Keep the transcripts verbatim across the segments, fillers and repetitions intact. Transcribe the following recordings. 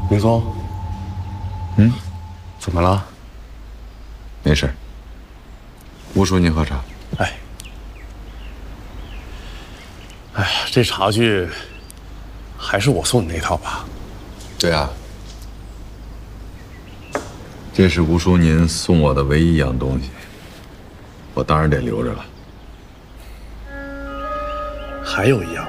明松， 嗯， 怎么了？ 没事。吴叔，您喝茶。 哎，哎呀，这茶具还是我送你那套吧？ 对啊，这是吴叔您送我的唯一一样东西，我当然得留着了。 还有一样，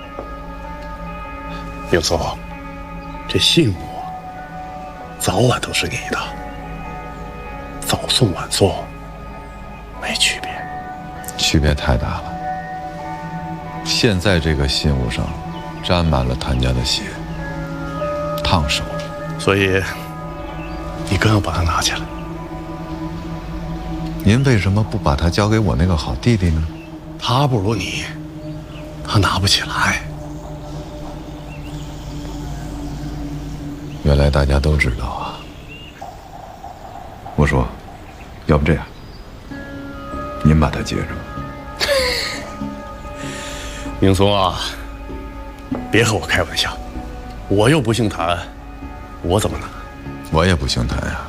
明松，这信物早晚都是你的，早送晚送没区别。 区别太大了。现在这个信物上沾满了谭家的血，烫手， 所以你更要把它拿起来。 您为什么不把它交给我那个好弟弟呢？ 他不如你，他拿不起来。 原来大家都知道啊。我说，要不这样，您把它接上。 明松啊，别和我开玩笑，我又不姓谭，我怎么拿？ 我也不姓谭呀。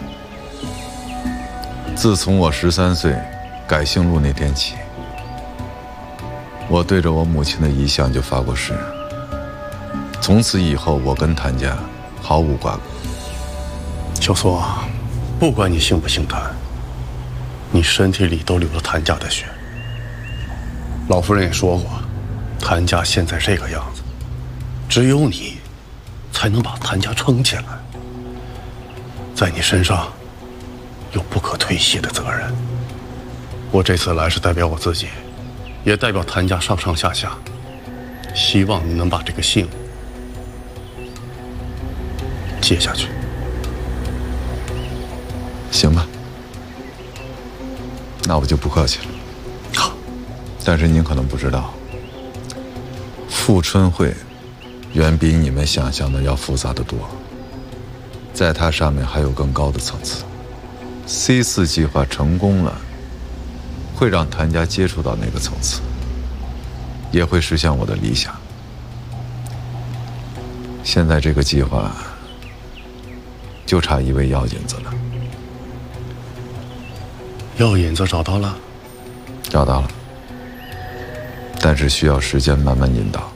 自从我十三岁改姓陆那天起，我对着我母亲的遗像就发过誓，从此以后我跟谭家毫无瓜葛。 小苏啊，不管你姓不姓谭，你身体里都流着谭家的血。老夫人也说过，谭家现在这个样子，只有你才能把谭家撑起来。在你身上有不可推卸的责任。我这次来是代表我自己，也代表谭家上上下下，希望你能把这个信物接下去。 行吧，那我就不客气了。 好， 但是您可能不知道，富春会远比你们想象的要复杂得多，在它上面还有更高的层次。C 四计划成功了，会让谭家接触到那个层次，也会实现我的理想。现在这个计划就差一味药引子了。 药引子找到了？ 找到了，但是需要时间慢慢引导。